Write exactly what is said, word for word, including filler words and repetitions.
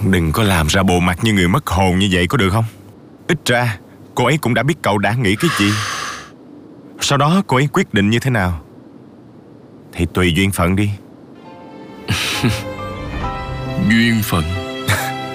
Đừng có làm ra bộ mặt như người mất hồn như vậy có được không? Ít ra cô ấy cũng đã biết cậu đã nghĩ cái gì. Sau đó cô ấy quyết định như thế nào thì tùy duyên phận đi. Duyên phận?